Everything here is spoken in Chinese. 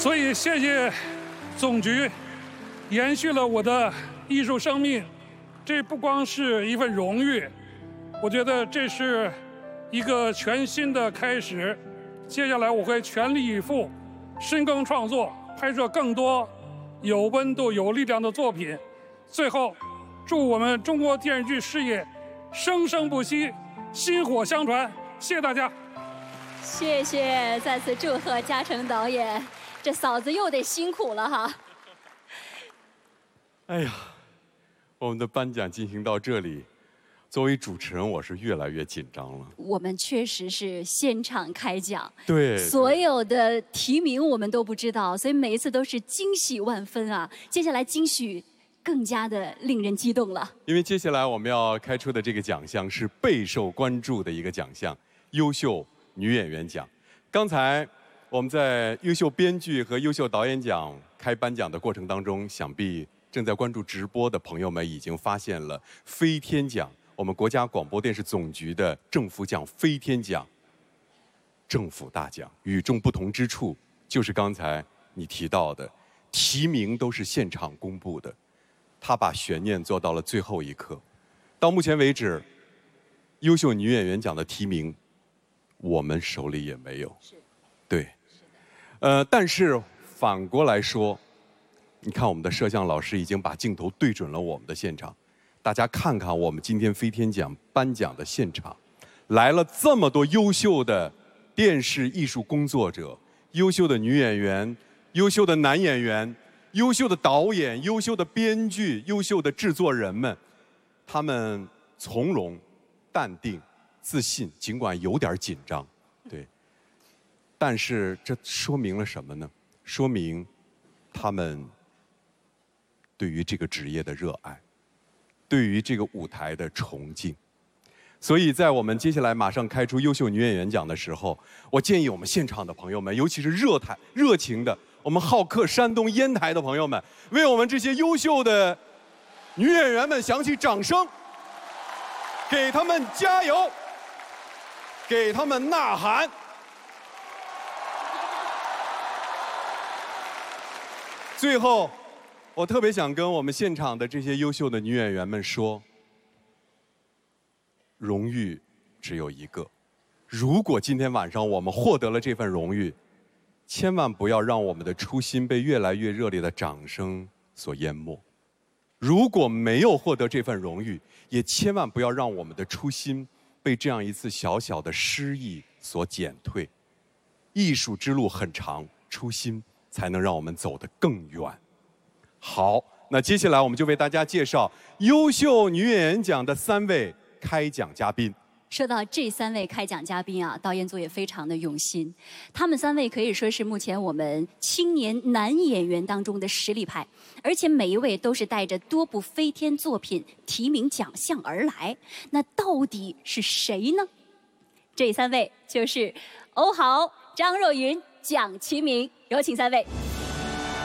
所以谢谢总局延续了我的艺术生命，这不光是一份荣誉，我觉得这是一个全新的开始。接下来我会全力以赴，深耕创作，拍摄更多有温度、有力量的作品。最后，祝我们中国电视剧事业生生不息，薪火相传。谢谢大家。 谢谢，再次祝贺嘉诚导演，这嫂子又得辛苦了哈。 哎呀，我们的颁奖进行到这里，作为主持人，我是越来越紧张了。 我们确实是现场开奖， 对， 所有的提名我们都不知道，所以每一次都是惊喜万分啊。接下来惊喜更加的令人激动了， 因为接下来我们要开出的这个奖项是备受关注的一个奖项——优秀女演员奖。刚才我们在优秀编剧和优秀导演奖开颁奖的过程当中，想必正在关注直播的朋友们已经发现了飞天奖，我们国家广播电视总局的政府奖飞天奖，政府大奖。与众不同之处就是刚才你提到的，提名都是现场公布的，他把悬念做到了最后一刻。到目前为止，优秀女演员奖的提名，我们手里也没有。对，但是反过来说，你看我们的摄像老师已经把镜头对准了我们的现场，大家看看我们今天飞天奖颁奖的现场，来了这么多优秀的电视艺术工作者，优秀的女演员，优秀的男演员，优秀的导演，优秀的编剧，优秀的制作人们，他们从容、淡定、自信，尽管有点紧张，对。但是这说明了什么呢？说明他们对于这个职业的热爱，对于这个舞台的崇敬。所以在我们接下来马上开出优秀女演员奖的时候，我建议我们现场的朋友们，尤其是热情的我们好客山东烟台的朋友们，为我们这些优秀的女演员们响起掌声，给他们加油，给他们呐喊。最后，我特别想跟我们现场的这些优秀的女演员们说，荣誉只有一个。如果今天晚上我们获得了这份荣誉，千万不要让我们的初心被越来越热烈的掌声所淹没。如果没有获得这份荣誉，也千万不要让我们的初心被这样一次小小的失意所减退。艺术之路很长，初心才能让我们走得更远。好，那接下来我们就为大家介绍优秀女演员奖的3位开奖嘉宾。 说到这3位开奖嘉宾啊，导演组也非常的用心。他们3位可以说是目前我们青年男演员当中的实力派，而且每一位都是带着多部飞天作品提名奖项而来。那到底是谁呢？这3位就是欧豪、张若昀、蒋奇明，有请3位。